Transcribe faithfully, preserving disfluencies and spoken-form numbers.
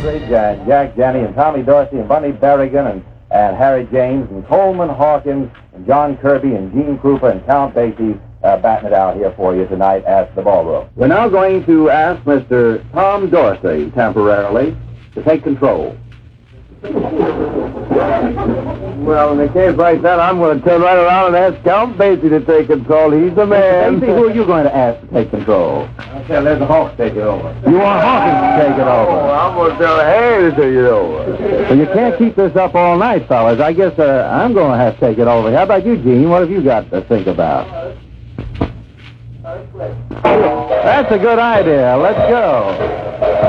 And Jack Janney and Tommy Dorsey and Bunny Berrigan and, and Harry James and Coleman Hawkins and John Kirby and Gene Krupa and Count Basie uh, batting it out here for you tonight at the ballroom. We're now going to ask Mister Tom Dorsey temporarily to take control. Well, in a case like that, I'm going to turn right around and ask Count Basie to take control. He's the man. Basie, who are you going to ask to take control? Okay, let the Hawks take it over. You want Hawkins to take it over? Oh, I'm going to tell Harry to take it over. Well, you can't keep this up all night, fellas. I guess uh, I'm going to have to take it over. How about you, Gene? What have you got to think about? That's a good idea. Let's go.